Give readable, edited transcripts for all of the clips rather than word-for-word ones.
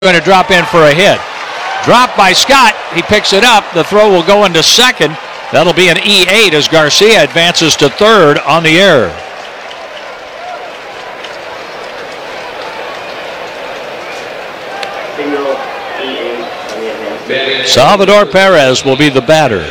going to drop in for a hit. Drop by Scott. He picks it up. The throw will go into second. That'll be an E8 as Garcia advances to third on the error. Salvador Perez will be the batter.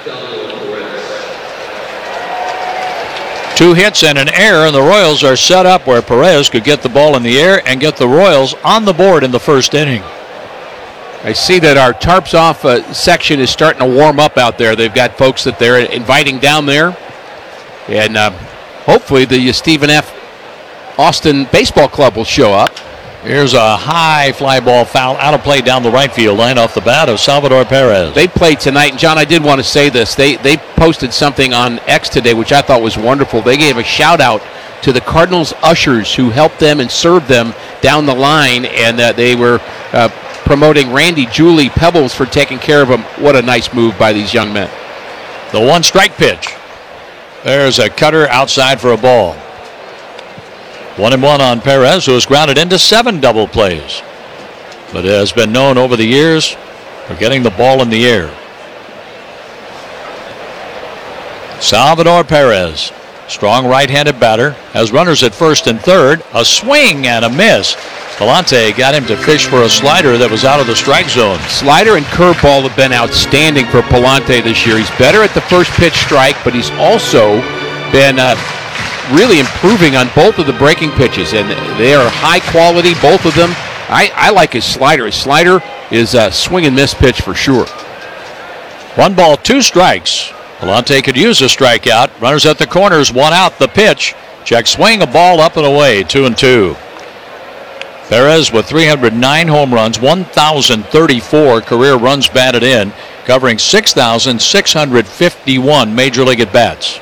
2 hits and an error, and the Royals are set up where Perez could get the ball in the air and get the Royals on the board in the first inning. I see that our Tarps Off section is starting to warm up out there. They've got folks that they're inviting down there. And hopefully the Stephen F. Austin Baseball Club will show up. Here's a high fly ball foul out of play down the right field line off the bat of Salvador Perez. They played tonight, and John, I did want to say this. They posted something on X today, which I thought was wonderful. They gave a shout-out to the Cardinals ushers who helped them and served them down the line, and they were promoting Randy Julie Pebbles for taking care of them. What a nice move by these young men. The 1-strike pitch. There's a cutter outside for a ball. 1-1 on Perez, who has grounded into 7 double plays, but has been known over the years for getting the ball in the air. Salvador Perez, strong right-handed batter, has runners at first and third. A swing and a miss. Palante got him to fish for a slider that was out of the strike zone. Slider and curveball have been outstanding for Palante this year. He's better at the first pitch strike, but he's also been really improving on both of the breaking pitches, and they are high quality, both of them. I like his slider. His slider is a swing and miss pitch for sure. 1 ball, 2 strikes. Palante could use a strikeout. Runners at the corners, 1 out. The pitch. Check swing, a ball up and away, 2-2. Perez with 309 home runs, 1,034 career runs batted in, covering 6,651 major league at-bats.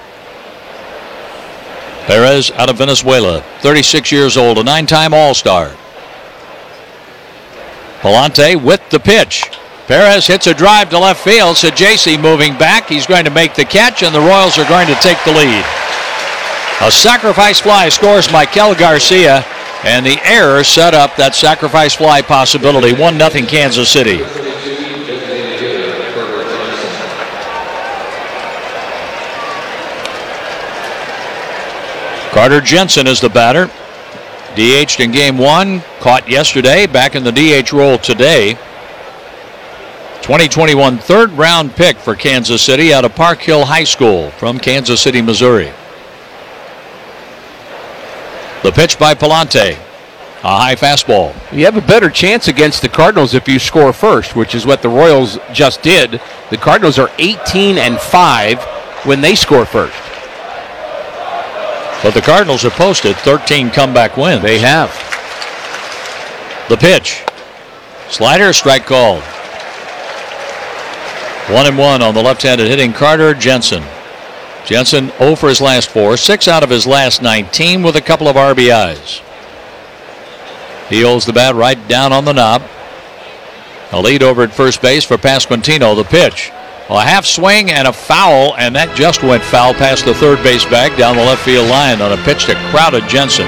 Perez out of Venezuela, 36 years old, a 9-time All-Star. Palante with the pitch. Perez hits a drive to left field. Sajaci moving back. He's going to make the catch, and the Royals are going to take the lead. A sacrifice fly scores Mikel Garcia, and the error set up that sacrifice fly possibility. 1-0 Kansas City. Carter Jensen is the batter. DH'd in game 1, caught yesterday, back in the DH role today. 2021 third-round pick for Kansas City out of Park Hill High School from Kansas City, Missouri. The pitch by Palante. A high fastball. You have a better chance against the Cardinals if you score first, which is what the Royals just did. The Cardinals are 18-5 when they score first. But the Cardinals have posted 13 comeback wins. They have. The pitch. Slider, strike called. 1-1 on the left-handed hitting Carter Jensen. Jensen 0 for his last 4, 6 out of his last 19 with a couple of RBIs. He holds the bat right down on the knob. A lead over at first base for Pasquantino. The pitch. A half swing and a foul, and that just went foul past the third base bag down the left field line on a pitch to crowded Jensen.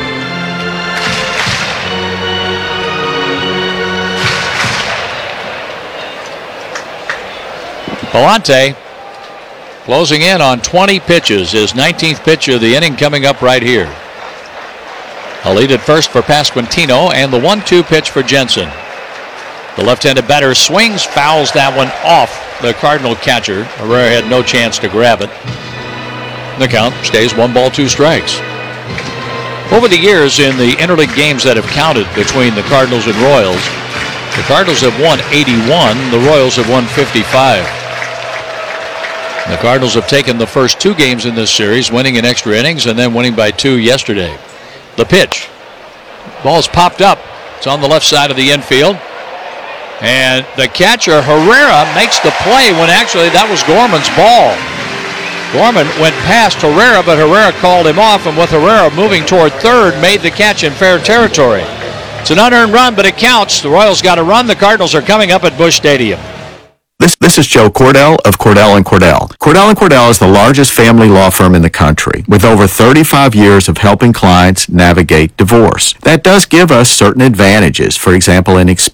Palante closing in on 20 pitches. His 19th pitch of the inning coming up right here. A lead at first for Pasquantino, and the 1-2 pitch for Jensen. The left-handed batter swings, fouls that one off the Cardinal catcher. Herrera had no chance to grab it. The count stays 1 ball, 2 strikes. Over the years in the interleague games that have counted between the Cardinals and Royals, the Cardinals have won 81, the Royals have won 55. The Cardinals have taken the first 2 games in this series, winning in extra innings and then winning by 2 yesterday. The pitch. Ball's popped up. It's on the left side of the infield. And the catcher, Herrera, makes the play when actually that was Gorman's ball. Gorman went past Herrera, but Herrera called him off, and with Herrera moving toward third, made the catch in fair territory. It's an unearned run, but it counts. The Royals got a run. The Cardinals are coming up at Busch Stadium. This is Joe Cordell of Cordell & Cordell. Cordell & Cordell is the largest family law firm in the country with over 35 years of helping clients navigate divorce. That does give us certain advantages, for example, in experience